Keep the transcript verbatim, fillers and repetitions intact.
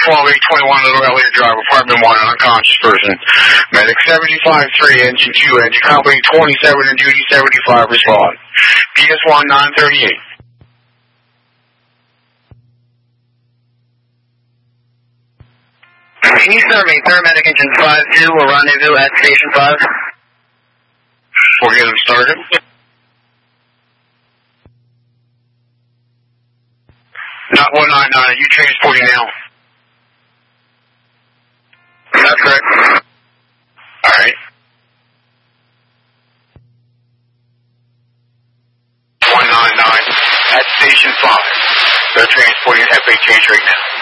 twelve eight twenty-one Little Elliott Drive, apartment one, unconscious person. Medic seventy-five three, engine two, engine company twenty-seven and duty seventy-five, respond. P S one nine thirty-eight. Can you serve me? Paramedic engine five two will rendezvous at station five. We'll get them started. Not one nine nine, are you transporting now? That's correct. Alright. one nine nine at station five. They're transporting F H H right now.